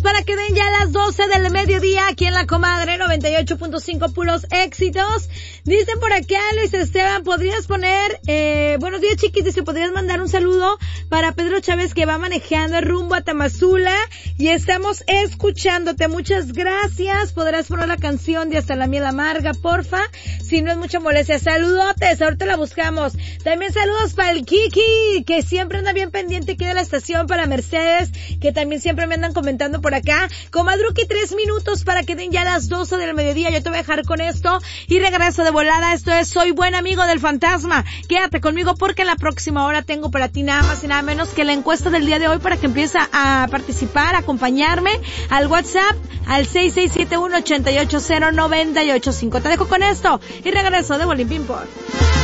para que den ya las 12 del mediodía aquí en La Comadre 98.5 puros éxitos. Dicen por acá, Luis Esteban, podrías poner, buenos días chiquis, dice, podrías mandar un saludo para Pedro Chávez que va manejando rumbo a Tamazula y estamos escuchándote. Muchas gracias. Podrás poner la canción de Hasta la miel amarga, porfa, si no es mucha molestia. Saludotes, ahorita la buscamos. También saludos para el Kiki, que siempre anda bien pendiente aquí de la estación, para Mercedes, que también siempre me andan comentando por acá. Comadruki, 3 minutos para que den ya las 12 del mediodía. Yo te voy a dejar con esto y regreso de volada. Esto es Soy Buen Amigo del Fantasma. Quédate conmigo porque en la próxima hora tengo para ti nada más y nada menos que la encuesta del día de hoy para que empieces a participar, a acompañarme al WhatsApp al 6671-880-985. Te dejo con esto y regreso de Bolín Ping Pong.